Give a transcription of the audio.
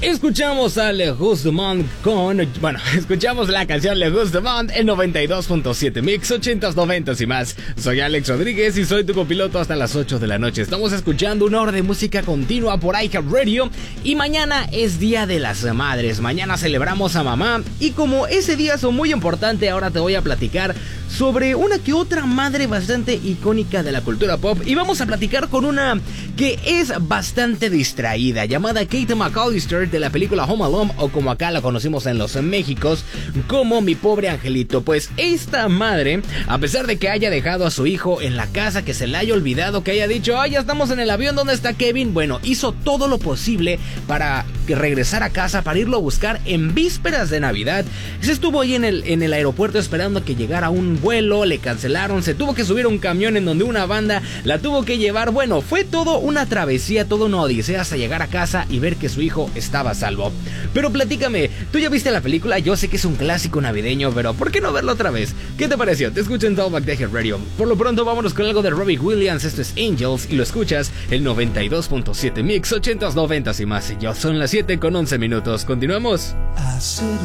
Escuchamos a Le Just Demande escuchamos la canción Le Just Demande en 92.7 Mix, 80s, 90s y más. Soy Alex Rodríguez y soy tu copiloto hasta las 8 de la noche. Estamos escuchando una hora de música continua por iHeartRadio y mañana es Día de las Madres. Mañana celebramos a mamá y como ese día es muy importante, ahora te voy a platicar sobre una que otra madre bastante icónica de la cultura pop y vamos a platicar con una que es bastante distraída, llamada Kate McAllister, de la película Home Alone, o como acá la conocimos en los Méxicos como Mi Pobre Angelito. Pues esta madre, a pesar de que haya dejado a su hijo en la casa, que se le haya olvidado, que haya dicho, ya estamos en el avión, ¿dónde está Kevin? Bueno, hizo todo lo posible para regresar a casa, para irlo a buscar en vísperas de Navidad. Se estuvo ahí en el aeropuerto esperando que llegara un vuelo, le cancelaron, se tuvo que subir a un camión en donde una banda la tuvo que llevar. Bueno, fue todo una travesía, todo una odisea hasta llegar a casa y ver que su hijo estaba a salvo. Pero platícame, ¿tú ya viste la película? Yo sé que es un clásico navideño, pero ¿por qué no verlo otra vez? ¿Qué te pareció? Te escucho en Talkback de Radio. Por lo pronto vámonos con algo de Robbie Williams. Esto es Angels y lo escuchas en 92.7 Mix, 80s, 90s y más. Ya son las 7:11. Continuamos.